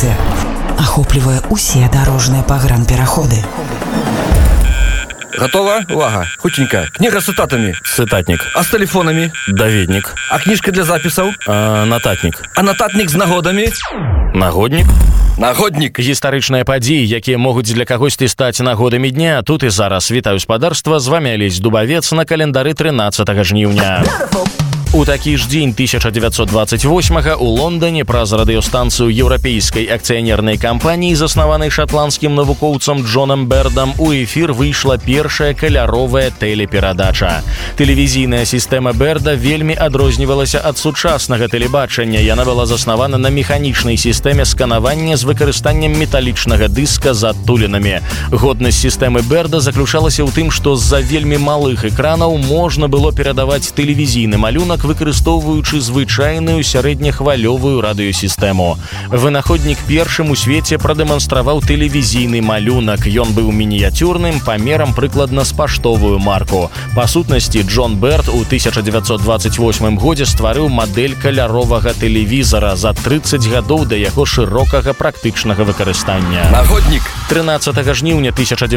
информация охоплівае усе дорожныя пагранпераходы. Готово? Увага. Хутенько. Книга с цитатами. Цитатник. А с телефонами? Даведник. А книжка для записаў? Нататник. А нататник з нагодами? Нагодник. Нагодник. Гістарычныя падзеі, якія могуць для кагосьці стаць нагодамі дня. Тут і зараз. Вітаю спадарства. З вами Алесь Дубавец на календары 13 жніўня. У такі ж дзень 1928 у Лондоне праз радыёстанцыю еўрапейскай акцыянернай кампаніі, заснаванай шатландскім навукоўцам Джонам Бердам, у эфір выйшла першая каляровая тэлеперадача. Тэлевізійная сістэма Берда вельмі адрознівалася ад сучаснага тэлебачання. Яна была заснавана на механічнай сістэме сканавання з выкарыстаннем металічнага дыска з адтулінамі. Годнасць сістэмы Берда заключалася ў тым, што з-за вельмі малых экранаў можна было перадаваць тэлевізійны малюнак, выкарыстоўваючы звычайную сярэднехвалёвую радыёсістэму. Вынаходнік першым у свеце прадэманстраваў тэлевізійны малюнак. Ён быў мініяцюрным, памерам прыкладна з паштовую марку. Па сутнасці, Джон Берд у 1928 годзе стварыў мадэль каляровага тэлевізара за 30 гадоў да яго шырокага практычнага выкарыстання. Нагоднік. 13 жніўня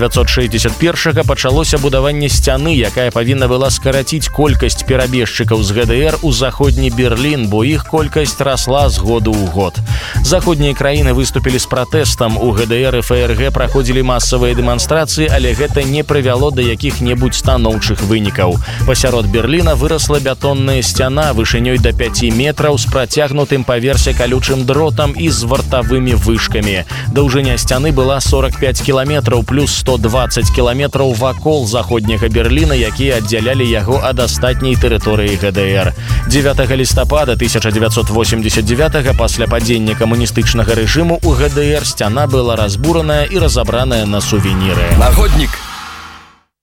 1961 пачалося будаванне сцяны, якая павінна была скараціць колькасць перабежчыкаў з ГДР у заходні Берлін, бо іх колькасць расла з году ў год. Заходнія краіны выступілі з пратэстам. У ГДР і ФРГ праходзілі масавыя дэманстрацыі, але гэта не прывяло да якіх-небудзь станоўчых вынікаў. Пасярод Берліна вырасла бетонная сцяна вышынёй да 5 метраў з працягнутым паверсе калючым дротам і з вартавымі вышкамі. Даўжыня сцяны была 45 кіламетраў плюс 120 кіламетраў вакол заходняга Берліна, якія аддзялялі яго ад астатняй тэрыторыі ГДР. 9 лістапада 1989 пасля падзення камуністычнага рэжыму у ГДР сцяна была разбураная і разабраная на сувеніры. Нагоднік.